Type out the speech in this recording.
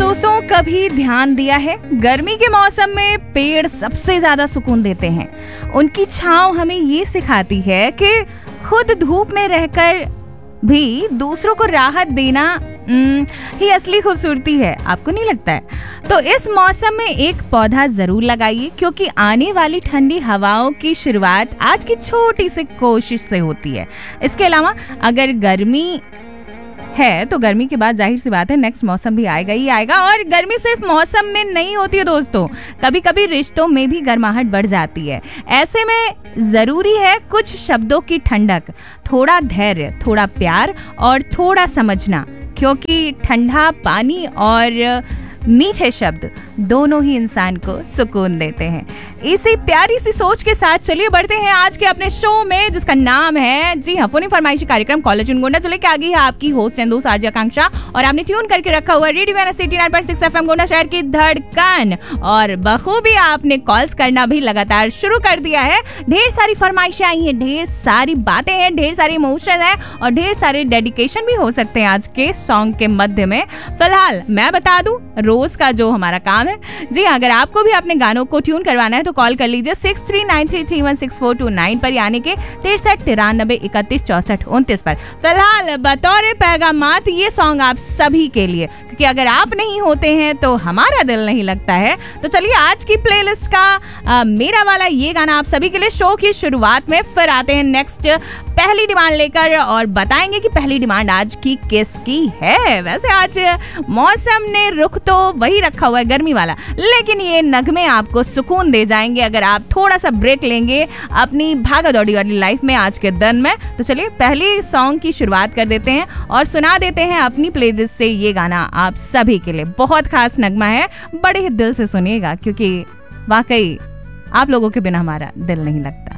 दोस्तों, कभी ध्यान दिया है गर्मी के मौसम में पेड़ सबसे ज्यादा सुकून देते हैं। उनकी छांव हमें ये सिखाती है कि खुद धूप में रहकर भी दूसरों को राहत देना ही असली खूबसूरती है। आपको नहीं लगता है? तो इस मौसम में एक पौधा जरूर लगाइए, क्योंकि आने वाली ठंडी हवाओं की शुरुआत आज की छोटी सी कोशिश से होती है। इसके अलावा अगर गर्मी है तो गर्मी के बाद जाहिर सी बात है नेक्स्ट मौसम भी आएगा ही आएगा। और गर्मी सिर्फ मौसम में नहीं होती है दोस्तों, कभी कभी रिश्तों में भी गर्माहट बढ़ जाती है। ऐसे में जरूरी है कुछ शब्दों की ठंडक, थोड़ा धैर्य, थोड़ा प्यार और थोड़ा समझना, क्योंकि ठंडा पानी और मीठे शब्द दोनों ही इंसान को सुकून देते हैं। इसी प्यारी सी सोच के साथ चलिए बढ़ते हैं आज के अपने शो में, जिसका नाम है जी हाँ पुनी फरमाइशी कार्यक्रम कॉलेज गोंडा। तो लेके आ गई है आपकी होस्ट एंड दोस्त आरजे आकांक्षा, और आपने ट्यून करके रखा हुआ रेडियो 89.6 FM गोंडा शहर की धड़कन। और बखूबी आपने कॉल्स करना भी लगातार शुरू कर दिया है। ढेर सारी फरमाइशें आई हैं, ढेर सारी बातें हैं, ढेर सारी इमोशन है और ढेर सारे डेडिकेशन भी हो सकते हैं आज के सॉन्ग के मध्य में। फिलहाल मैं बता दूं रोज का जो हमारा काम है, जी अगर आपको भी अपने गानों को ट्यून करवाना है तो कॉल कर लीजिए 6393316429 पर, यानी कि 639391316429 पर। फिलहाल बतौर पैगामात ये सॉन्ग आप सभी के लिए, क्योंकि अगर आप नहीं होते हैं तो हमारा दिल नहीं लगता है। तो चलिए आज की प्लेलिस्ट का मेरा वाला ये गाना आप सभी के लिए शो की शुरुआत में। फिर आते हैं नेक्स्ट पहली डिमांड लेकर और बताएंगे कि पहली डिमांड आज की किसकी है। वैसे आज मौसम ने रुख तो वही रखा हुआ है गर्मी वाला, लेकिन ये नगमे आपको सुकून दे जाएंगे अगर आप थोड़ा सा ब्रेक लेंगे अपनी भागा दौड़ी वाली लाइफ में आज के दिन में। तो चलिए पहली सॉन्ग की शुरुआत कर देते हैं और सुना देते हैं अपनी प्लेलिस्ट से ये गाना आप सभी के लिए। बहुत खास नगमा है, बड़े ही दिल से सुनिएगा, क्योंकि वाकई आप लोगों के बिना हमारा दिल नहीं लगता।